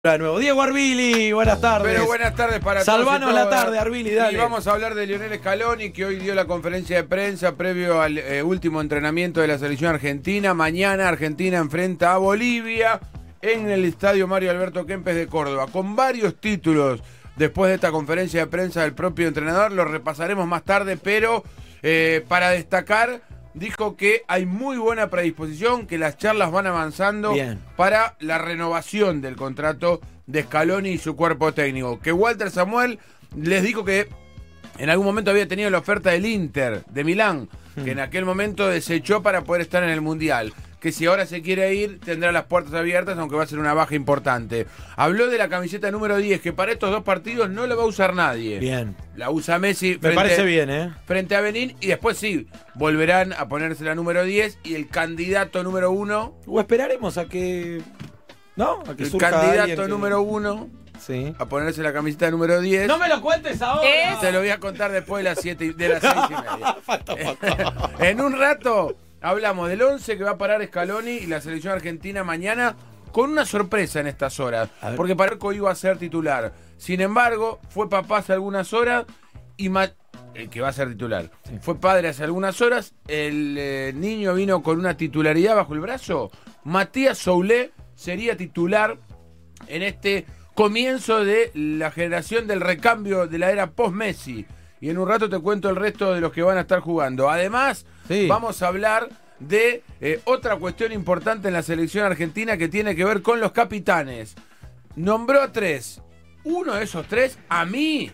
De nuevo. Diego Arbili, buenas tardes. Pero buenas tardes para Salvanos todos. la tarde, Arbili, dale. Y vamos a hablar de Lionel Scaloni, que hoy dio la conferencia de prensa previo al último entrenamiento de la selección argentina. Mañana Argentina enfrenta a Bolivia en el estadio Mario Alberto Kempes de Córdoba, con varios títulos. Después de esta conferencia de prensa del propio entrenador, lo repasaremos más tarde, pero para destacar, dijo que hay muy buena predisposición, que las charlas van avanzando para la renovación del contrato de Scaloni y su cuerpo técnico. Que Walter Samuel les dijo que en algún momento había tenido la oferta del Inter de Milán, que en aquel momento desechó para poder estar en el Mundial. Que si ahora se quiere ir, tendrá las puertas abiertas, aunque va a ser una baja importante. Habló de la camiseta número 10, que para estos dos partidos no la va a usar nadie. Bien. La usa Messi Me parece bien, frente a Benín, y después sí, volverán a ponerse la número 10 y el candidato número 1. O esperaremos a que... ¿No? A que el surja candidato que... número 1 sí. a ponerse la camiseta número 10. ¡No me lo cuentes ahora! Te lo voy a contar después de las 6 y media. Falta poco. En un rato hablamos del 11 que va a parar Scaloni y la selección argentina mañana, con una sorpresa en estas horas, porque Parco iba a ser titular. Sin embargo, fue papá hace algunas horas y el que va a ser titular. Sí. Fue padre hace algunas horas, el niño vino con una titularidad bajo el brazo. Matías Soulé sería titular en este comienzo de la generación del recambio de la era post-Messi. Y en un rato te cuento el resto de los que van a estar jugando. Además, vamos a hablar de otra cuestión importante en la selección argentina que tiene que ver con los capitanes. Nombró a 3. Uno de esos 3, a mí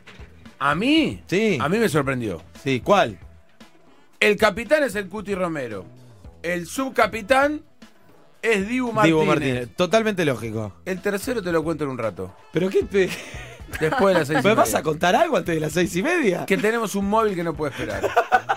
me sorprendió. Sí, ¿cuál? El capitán es el Cuti Romero. El subcapitán es Dibu Martínez. Totalmente lógico. El tercero te lo cuento en un rato. ¿Pero qué te...? Después de las 6:30. ¿Me vas a contar algo antes de las 6:30? Que tenemos un móvil que no puede esperar.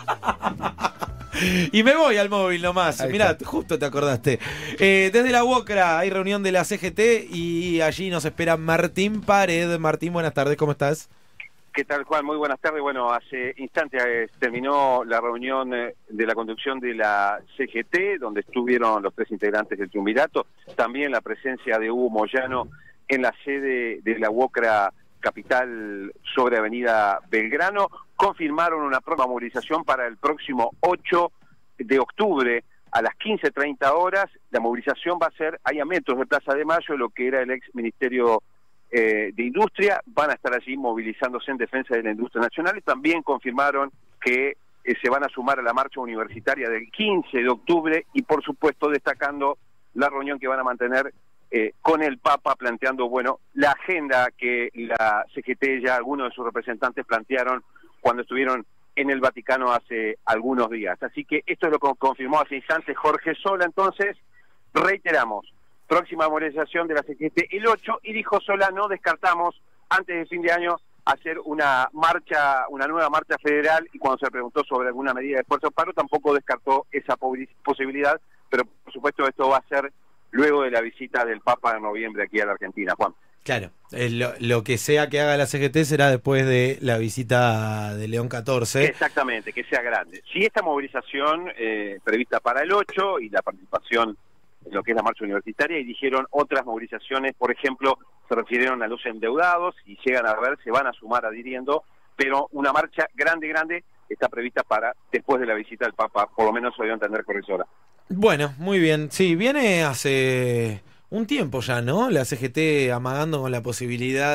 Y me voy al móvil nomás. Mirá, justo te acordaste. Desde la UOCRA hay reunión de la CGT y allí nos espera Martín Pared. Martín, buenas tardes, ¿cómo estás? ¿Qué tal, Juan? Muy buenas tardes. Bueno, hace instantes terminó la reunión de la conducción de la CGT, donde estuvieron los 3 integrantes del triunvirato. También la presencia de Hugo Moyano en la sede de la UOCRA Capital sobre Avenida Belgrano. Confirmaron una próxima movilización para el próximo 8 de octubre a las 15:30 horas. La movilización va a ser ahí a metros de Plaza de Mayo, lo que era el ex Ministerio de Industria. Van a estar allí movilizándose en defensa de la industria nacional, y también confirmaron que se van a sumar a la marcha universitaria del 15 de octubre y por supuesto destacando la reunión que van a mantener con el Papa, planteando, bueno, la agenda que la CGT, ya algunos de sus representantes plantearon cuando estuvieron en el Vaticano hace algunos días. Así que esto es lo que confirmó hace instantes Jorge Sola. Entonces, reiteramos, próxima movilización de la CGT el 8, y dijo Sola, no descartamos antes del fin de año hacer una nueva marcha federal, y cuando se le preguntó sobre alguna medida de esfuerzo paro, tampoco descartó esa posibilidad, pero por supuesto esto va a ser luego de la visita del Papa en noviembre aquí a la Argentina, Juan. Claro, lo que sea que haga la CGT será después de la visita de León XIV. Exactamente, que sea grande. Si esta movilización prevista para el 8 y la participación en lo que es la marcha universitaria, y dijeron otras movilizaciones, por ejemplo, se refirieron a los endeudados, y llegan a ver, se van a sumar adhiriendo, pero una marcha grande está prevista para después de la visita del Papa, por lo menos lo dio a entender Corrizola. Bueno, muy bien. Sí, viene hace un tiempo ya, ¿no? La CGT amagando con la posibilidad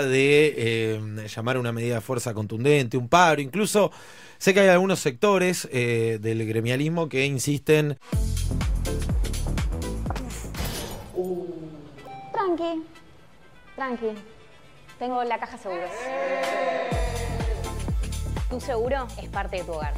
de llamar a una medida de fuerza contundente, un paro. Incluso sé que hay algunos sectores del gremialismo que insisten. Tranqui. Tengo la caja seguros. Tu seguro es parte de tu hogar.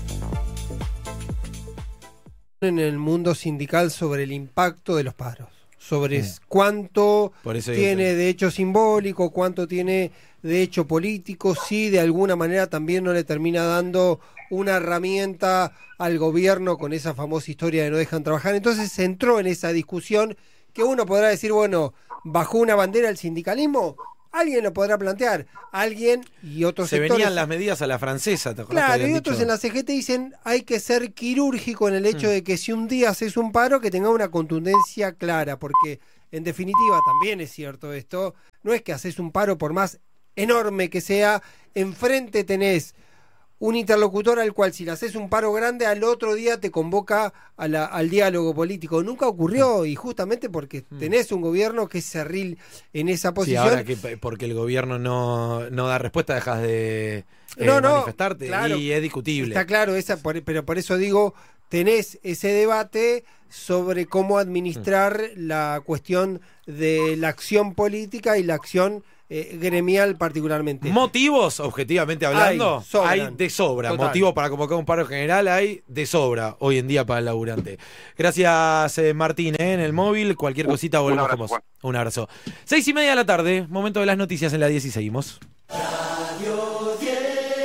En el mundo sindical sobre el impacto de los paros, sobre cuánto tiene de hecho simbólico, cuánto tiene de hecho político, si de alguna manera también no le termina dando una herramienta al gobierno con esa famosa historia de no dejan trabajar. Entonces se entró en esa discusión que uno podrá decir, bueno, ¿bajó una bandera el sindicalismo? Alguien lo podrá plantear, alguien y otros sectores. Se venían las medidas a la francesa, ¿te acuerdas? Claro, y otros en la CGT dicen hay que ser quirúrgico en el hecho de que si un día haces un paro, que tenga una contundencia clara, porque en definitiva, también es cierto esto, no es que haces un paro por más enorme que sea, enfrente tenés un interlocutor al cual si le haces un paro grande al otro día te convoca al diálogo político. Nunca ocurrió y justamente porque tenés un gobierno que es cerril en esa posición. Sí, ahora que porque el gobierno no da respuesta dejas de manifestarte, claro, y es discutible. Está claro, pero por eso digo, tenés ese debate sobre cómo administrar la cuestión de la acción política y la acción gremial particularmente. ¿Motivos, objetivamente hablando? Hay de sobra. Total. Motivos para convocar un paro general hay de sobra hoy en día para el laburante. Gracias, Martín, en el móvil. Cualquier cosita volvemos con vos. Un abrazo. 6:30 de la tarde, momento de las noticias en la 10 y seguimos. Radio 10.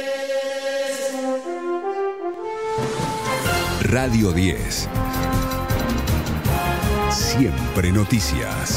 Radio 10. Siempre noticias.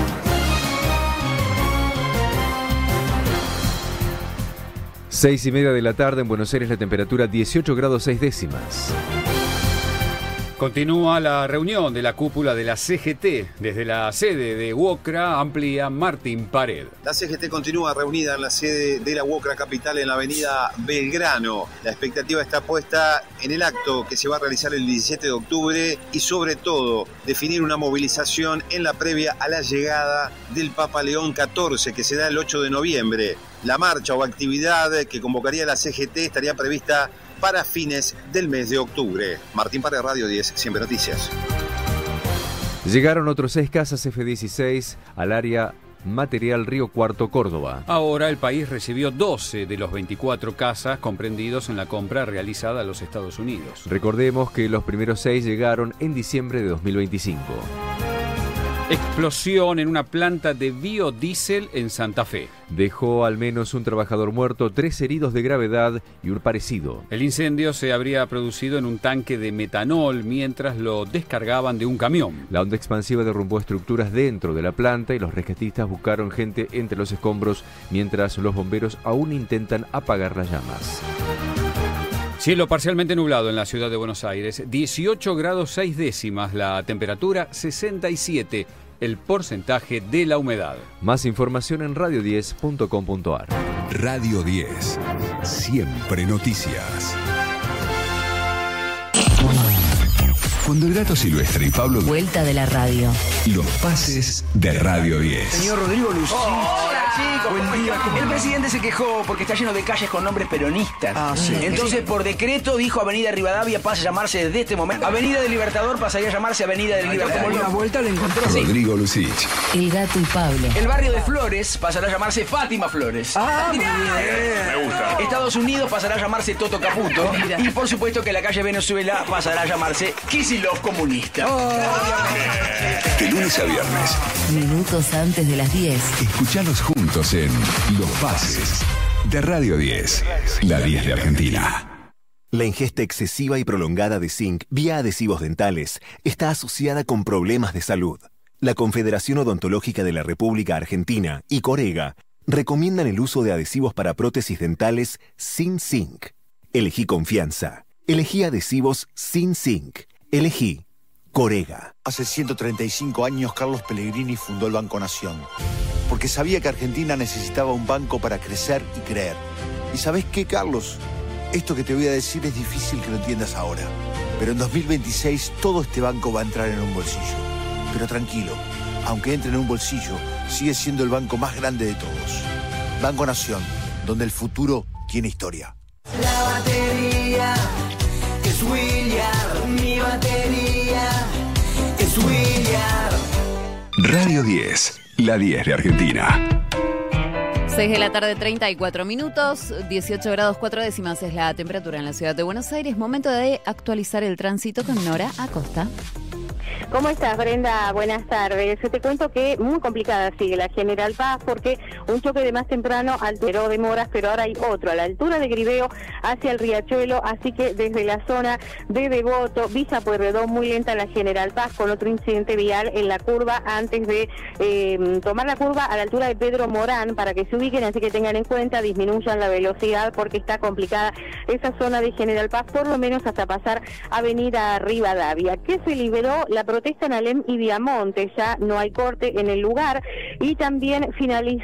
6:30 de la tarde en Buenos Aires, la temperatura 18 grados 6 décimas. Continúa la reunión de la cúpula de la CGT. Desde la sede de UOCRA amplía Martín Pared. La CGT continúa reunida en la sede de la UOCRA Capital en la avenida Belgrano. La expectativa está puesta en el acto que se va a realizar el 17 de octubre y sobre todo definir una movilización en la previa a la llegada del Papa León XIV que se da el 8 de noviembre. La marcha o actividad que convocaría la CGT estaría prevista para fines del mes de octubre. Martín Pared, Radio 10, Siempre Noticias. Llegaron otros 6 casas F-16 al área material Río Cuarto, Córdoba. Ahora el país recibió 12 de los 24 casas comprendidos en la compra realizada a los Estados Unidos. Recordemos que los primeros 6 llegaron en diciembre de 2025. Explosión en una planta de biodiesel en Santa Fe. Dejó al menos un trabajador muerto, 3 heridos de gravedad y un parecido. El incendio se habría producido en un tanque de metanol mientras lo descargaban de un camión. La onda expansiva derrumbó estructuras dentro de la planta y los rescatistas buscaron gente entre los escombros mientras los bomberos aún intentan apagar las llamas. Cielo parcialmente nublado en la ciudad de Buenos Aires, 18 grados 6 décimas, la temperatura 67, el porcentaje de la humedad. Más información en radio10.com.ar. Radio 10, Siempre Noticias. Cuando el Gato Silvestre y Pablo... Vuelta de la radio. Los pases de Radio 10. Señor Rodrigo Lucich. Hola, chicos. Buen día. El presidente se quejó porque está lleno de calles con nombres peronistas. Sí. Entonces, por decreto, dijo Avenida Rivadavia pasa a llamarse desde este momento. Avenida del Libertador pasaría a llamarse Avenida del Libertador. Una vuelta lo encontró. Rodrigo Lucich. El Gato y Pablo. El barrio de Flores pasará a llamarse Fátima Flores. Muy bien. Me gusta. Estados Unidos pasará a llamarse Toto Caputo. Y por supuesto que la calle Venezuela pasará a llamarse Kicillof Comunista. De lunes a viernes. Minutos antes de las 10. Escuchanos juntos en Los Pases de Radio 10, la 10 de Argentina. La ingesta excesiva y prolongada de zinc vía adhesivos dentales está asociada con problemas de salud. La Confederación Odontológica de la República Argentina y Corega recomiendan el uso de adhesivos para prótesis dentales sin zinc. Elegí confianza. Elegí adhesivos sin zinc. Elegí Corega. Hace 135 años Carlos Pellegrini fundó el Banco Nación, porque sabía que Argentina necesitaba un banco para crecer y creer. ¿Y sabés qué, Carlos? Esto que te voy a decir es difícil que lo entiendas ahora, pero en 2026 todo este banco va a entrar en un bolsillo. Pero tranquilo, aunque entre en un bolsillo, sigue siendo el banco más grande de todos. Banco Nación, donde el futuro tiene historia. La batería es William, mi batería es William. Radio 10, la 10 de Argentina. 6 de la tarde, 34 minutos, 18 grados 4 décimas es la temperatura en la ciudad de Buenos Aires. Momento de actualizar el tránsito con Nora Acosta. ¿Cómo estás, Brenda? Buenas tardes. Te cuento que muy complicada sigue la General Paz porque un choque de más temprano alteró demoras, pero ahora hay otro a la altura de Griveo hacia el Riachuelo, así que desde la zona de Devoto, Villa Pueyrredón, muy lenta la General Paz con otro incidente vial en la curva antes de tomar la curva a la altura de Pedro Morán para que se ubiquen, así que tengan en cuenta, disminuyan la velocidad porque está complicada esa zona de General Paz, por lo menos hasta pasar Avenida Rivadavia. ¿Qué se liberó? La protesta protesta en Alem y Viamonte, ya no hay corte en el lugar, y también finaliza